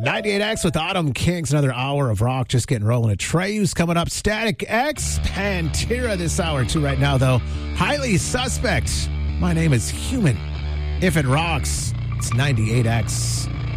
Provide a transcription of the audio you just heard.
98X with Autumn Kings. Another hour of rock just getting rolling. Atreyu's coming up. Static X. Pantera this hour, too, right now, though. Highly Suspect. My name is Human. If it rocks, it's 98X.